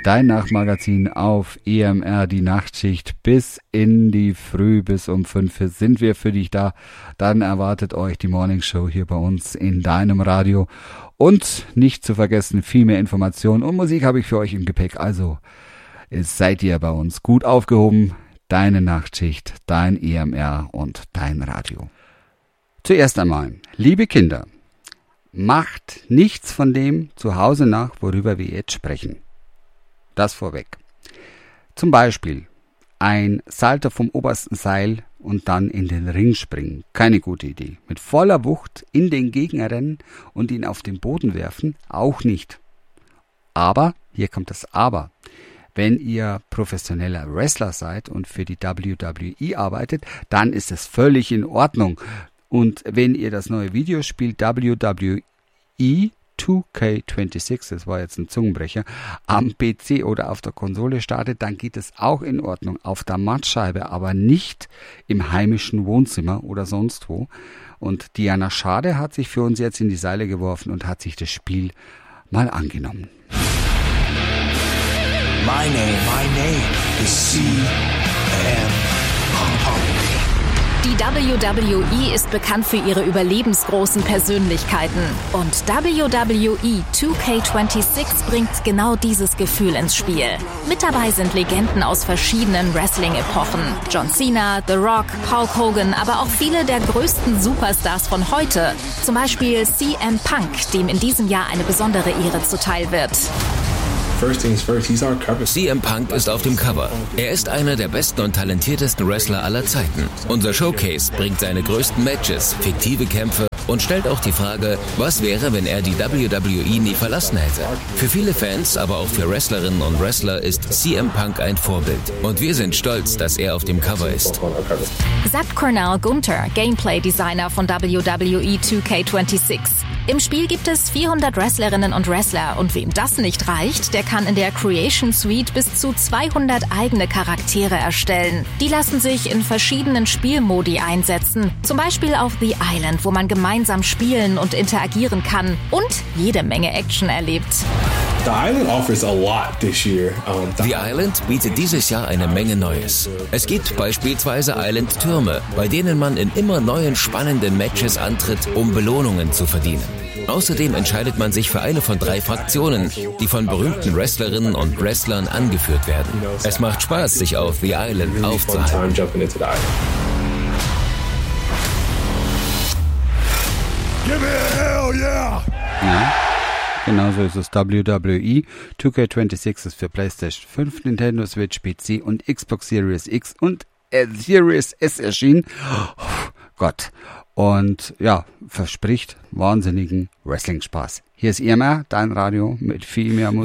Dein Nachtmagazin auf EMR, die Nachtschicht bis in die Früh, bis um 5 sind wir für dich da. Dann erwartet euch die Morning Show hier bei uns in deinem Radio. Und nicht zu vergessen, viel mehr Informationen und Musik habe ich für euch im Gepäck. Also seid ihr bei uns gut aufgehoben. Deine Nachtschicht, dein EMR und dein Radio. Zuerst einmal, liebe Kinder, macht nichts von dem zu Hause nach, worüber wir jetzt sprechen. Das vorweg. Zum Beispiel ein Salto vom obersten Seil und dann in den Ring springen. Keine gute Idee. Mit voller Wucht in den Gegner rennen und ihn auf den Boden werfen, auch nicht. Aber, hier kommt das Aber, wenn ihr professioneller Wrestler seid und für die WWE arbeitet, dann ist es völlig in Ordnung. Und wenn ihr das neue Videospiel WWE 2K26, das war jetzt ein Zungenbrecher, am PC oder auf der Konsole startet, dann geht es auch in Ordnung. Auf der Mattscheibe, aber nicht im heimischen Wohnzimmer oder sonst wo. Und Diana Schade hat sich für uns jetzt in die Seile geworfen und hat sich das Spiel mal angenommen. My name is CM Punk. Die WWE ist bekannt für ihre überlebensgroßen Persönlichkeiten. Und WWE 2K26 bringt genau dieses Gefühl ins Spiel. Mit dabei sind Legenden aus verschiedenen Wrestling-Epochen. John Cena, The Rock, Hulk Hogan, aber auch viele der größten Superstars von heute. Zum Beispiel CM Punk, dem in diesem Jahr eine besondere Ehre zuteil wird. CM Punk ist auf dem Cover. Er ist einer der besten und talentiertesten Wrestler aller Zeiten. Unser Showcase bringt seine größten Matches, fiktive Kämpfe und stellt auch die Frage, was wäre, wenn er die WWE nie verlassen hätte. Für viele Fans, aber auch für Wrestlerinnen und Wrestler ist CM Punk ein Vorbild. Und wir sind stolz, dass er auf dem Cover ist. Sagt Cornell Gunter, Gameplay-Designer von WWE 2K26. Im Spiel gibt es 400 Wrestlerinnen und Wrestler und wem das nicht reicht, der kann in der Creation Suite bis zu 200 eigene Charaktere erstellen. Die lassen sich in verschiedenen Spielmodi einsetzen, zum Beispiel auf The Island, wo man gemeinsam spielen und interagieren kann und jede Menge Action erlebt. The Island offers a lot this year. The Island bietet dieses Jahr eine Menge Neues. Es gibt beispielsweise Island-Türme, bei denen man in immer neuen spannenden Matches antritt, um Belohnungen zu verdienen. Außerdem entscheidet man sich für eine von 3 Fraktionen, die von berühmten Wrestlerinnen und Wrestlern angeführt werden. Es macht Spaß, sich auf The Island aufzuhalten. Give me a hell yeah! Ja, genauso ist es. WWE 2K26 ist für PlayStation 5, Nintendo Switch, PC und Xbox Series X und Series S erschienen. Oh Gott. Und ja, verspricht wahnsinnigen Wrestling-Spaß. Hier ist EMR, dein Radio mit viel mehr Musik.